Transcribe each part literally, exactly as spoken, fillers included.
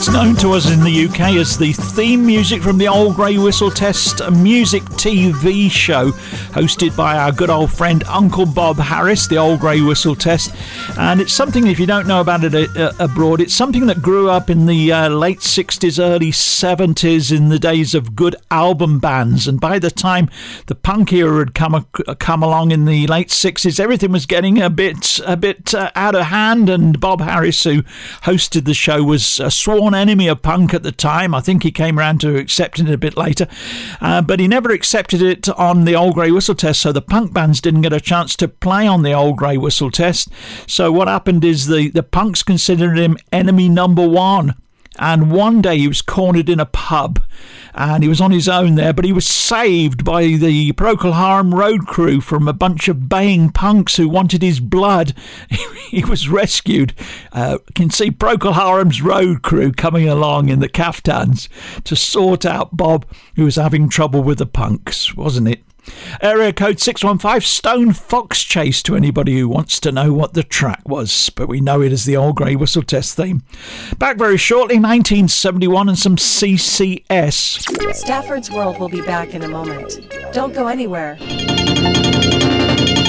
best known to us in the U K as the theme music from the Old Grey Whistle Test music T V show, hosted by our good old friend Uncle Bob Harris, the Old Grey Whistle Test. And it's something, if you don't know about it uh, abroad, it's something that grew up in the uh, late sixties, early seventies, in the days of good album bands. And by the time the punk era had come uh, come along in the late sixties, everything was getting a bit a bit uh, out of hand. And Bob Harris, who hosted the show, was a sworn enemy of punk at the time. I think he came around to accepting it a bit later, uh, but he never accepted it on the Old Grey Whistle Test, so the punk bands didn't get a chance to play on the Old Grey Whistle Test. So what happened is the, the punks considered him enemy number one. And one day he was cornered in a pub and he was on his own there, but he was saved by the Procol Harum road crew from a bunch of baying punks who wanted his blood. He was rescued. Uh, you can see Procol Harum's road crew coming along in the caftans to sort out Bob, who was having trouble with the punks, wasn't it? Area code six one five, Stone Fox Chase, to anybody who wants to know what the track was, but we know it as the Old Grey Whistle Test theme. Back very shortly, nineteen seventy-one, and some C C S. Stafford's World will be back in a moment. Don't go anywhere.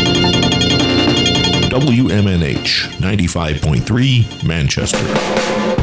W M N H ninety-five point three, Manchester.